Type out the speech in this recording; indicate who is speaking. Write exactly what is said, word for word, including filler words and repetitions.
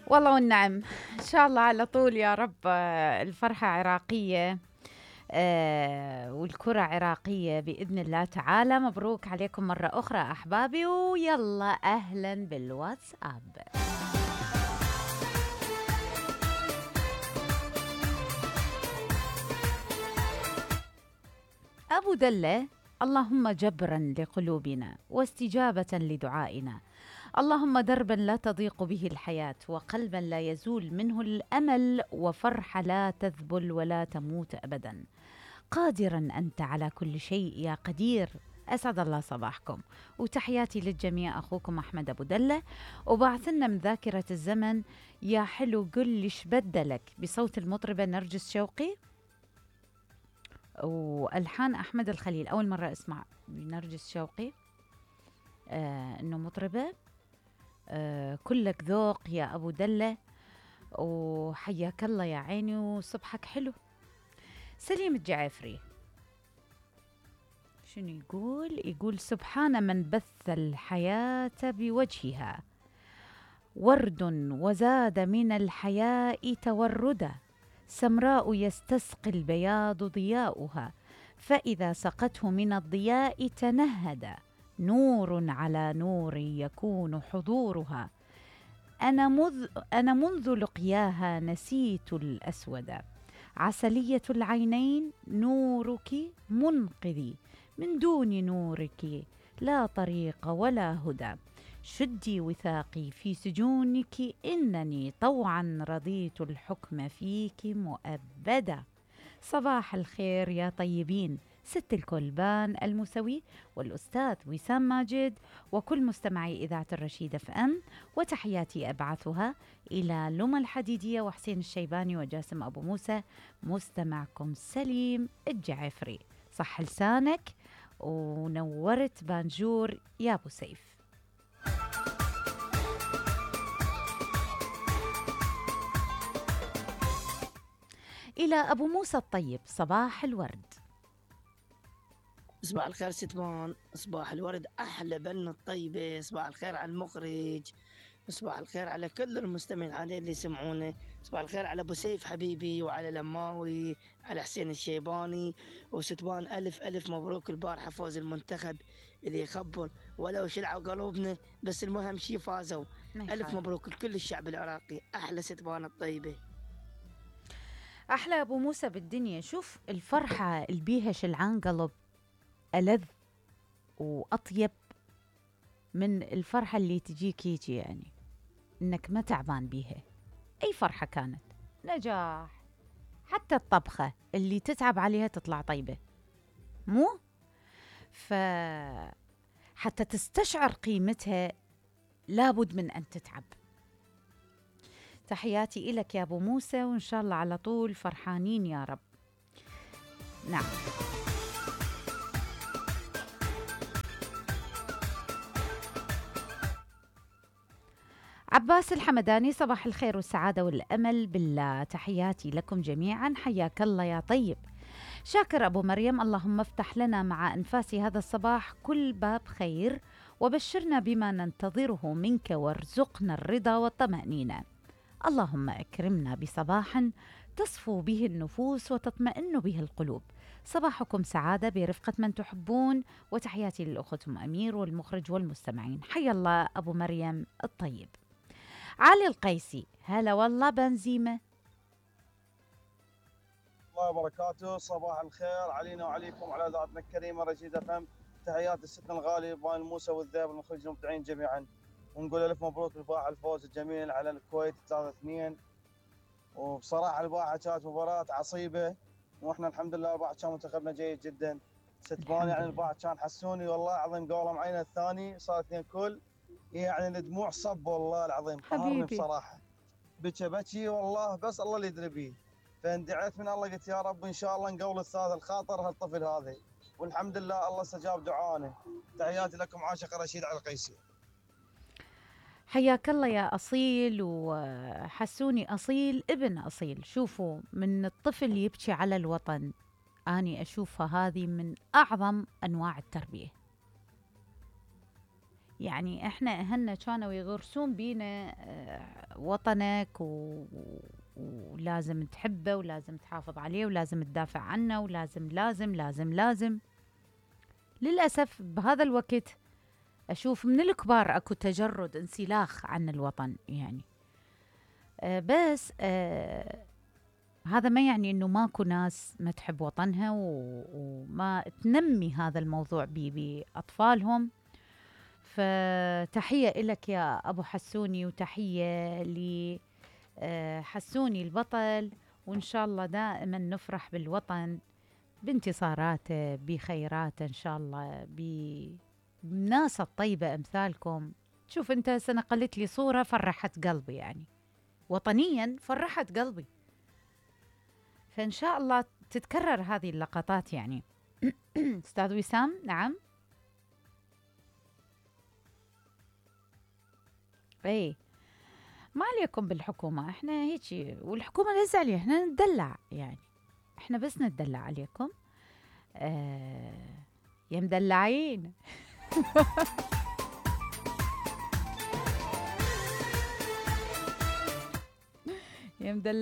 Speaker 1: والله والنعم. إن شاء الله على طول يا رب. آه، الفرحة عراقية. آه، والكرة عراقية بإذن الله تعالى. مبروك عليكم مرة أخرى أحبابي، ويلا أهلا بالواتساب. أبو دلة: اللهم جبرا لقلوبنا واستجابة لدعائنا، اللهم دربا لا تضيق به الحياة وقلبا لا يزول منه الأمل وفرحة لا تذبل ولا تموت أبدا. قادرا أنت على كل شيء يا قدير. أسعد الله صباحكم وتحياتي للجميع. أخوكم أحمد أبو دلة، وبعثنا من ذاكرة الزمن يا حلو قل لي بدلك بصوت المطربة نرجس شوقي والحان احمد الخليل. اول مره اسمع نرجس شوقي آه انه مطربه. آه كلك ذوق يا ابو دله، وحياك الله يا عيني وصبحك حلو. سليم الجعافري شنو يقول؟ يقول سبحان من بث الحياة بوجهها، ورد وزاد من الحياء توردا، سمراء يستسقي البياض ضياؤها، فإذا سقته من الضياء تنهد، نور على نور يكون حضورها. أنا, مذ أنا منذ لقياها نسيت الأسود، عسلية العينين نورك منقذي، من دون نورك لا طريق ولا هدى، شدي وثاقي في سجونك إنني طوعا رضيت الحكم فيك مؤبدا. صباح الخير يا طيبين، ست الكلبان المسوي والأستاذ وسام ماجد وكل مستمعي إذاعة الرشيد اف ام، وتحياتي أبعثها إلى لما الحديدية وحسين الشيباني وجاسم أبو موسى. مستمعكم سليم الجعفري. صح لسانك ونورت بانجور يا أبو سيف. إلى أبو موسى الطيب: صباح الورد.
Speaker 2: صباح الخير ستمان، صباح الورد، أحلى بلنا الطيبة، صباح الخير على المخرج، صباح الخير على كل المستمعين عليه اللي يسمعونه، صباح الخير على أبو سيف حبيبي وعلى الأماوي، على حسين الشيباني وستمان. ألف ألف مبروك البارحة فوز المنتخب اللي يخبر ولو شلعوا قلوبنا، بس المهم شي فازوا. ألف مبروك لكل الشعب العراقي. أحلى ستمان الطيبة.
Speaker 1: أحلى أبو موسى بالدنيا. شوف الفرحة البيها شلعان قلب ألذ وأطيب من الفرحة اللي تجيك هيجي، يعني إنك ما تعبان بيها. أي فرحة كانت، نجاح، حتى الطبخة اللي تتعب عليها تطلع طيبة، مو؟ فحتى تستشعر قيمتها لابد من أن تتعب. تحياتي إلك يا أبو موسى، وإن شاء الله على طول فرحانين يا رب. نعم. عباس الحمداني: صباح الخير والسعادة والأمل بالله، تحياتي لكم جميعا، حياك الله يا طيب. شاكر أبو مريم: اللهم افتح لنا مع أنفاس هذا الصباح كل باب خير، وبشرنا بما ننتظره منك، وارزقنا الرضا والطمأنينة. اللهم أكرمنا بصباح تصفو به النفوس وتطمئن به القلوب. صباحكم سعادة برفقة من تحبون، وتحياتي للأخت أم أمير والمخرج والمستمعين. حيا الله أبو مريم الطيب. علي القيسي: هلا والله بنزيمة.
Speaker 3: الله وبركاته. صباح الخير علينا وعليكم وعلى ذاتنا الكريمه رشيد افهم. تحيات الستنا الغالي بان الموسى والذئب المخرج المبدعين جميعا، ونقول الف مبروك البارحه الفوز الجميل على الكويت ثلاثة اثنين. وبصراحه البارحه كانت مباراه عصيبه، واحنا الحمد لله البارحه كان منتخبنا جيد جدا. ستمان يعني البارحه كان حسوني والله العظيم، قولهم عينا الثاني صار اثنين كل، يعني الدموع صب والله العظيم، قهرني بصراحه. بكى بكي والله، بس الله اللي يدري بيه. فاندعيت من الله قلت يا رب ان شاء الله نقول الثالث الخاطر هالطفل هذا، والحمد لله الله استجاب دعانا. تحياتي لكم عاشق رشيد على القيسي.
Speaker 1: حياك الله يا أصيل، وحسوني أصيل ابن أصيل. شوفوا، من الطفل يبكي على الوطن، أني أشوفها هذه من أعظم أنواع التربية. يعني احنا اهلنا كانوا يغرسون بينا آه، وطنك و... ولازم تحبه ولازم تحافظ عليه ولازم تدافع عنه ولازم لازم لازم لازم. للأسف بهذا الوقت أشوف من الكبار أكو تجرد انسلاخ عن الوطن يعني. آه بس آه هذا ما يعني أنه ماكو ناس ما تحب وطنها و... وما تنمي هذا الموضوع بأطفالهم. فتحية إلك يا أبو حسوني، وتحية لحسوني البطل، وإن شاء الله دائما نفرح بالوطن بانتصاراته بخيراته إن شاء الله، بناس الطيبة أمثالكم. شوف أنت سنقلت لي صورة فرحت قلبي، يعني وطنيا فرحت قلبي، فإن شاء الله تتكرر هذه اللقطات يعني. أستاذ وسام. نعم. اي ما عليكم بالحكومة، احنا هيك، والحكومة لا تزعلي، احنا ندلع يعني، احنا بس ندلع عليكم. آه يا مدلعين. يا مدلعين.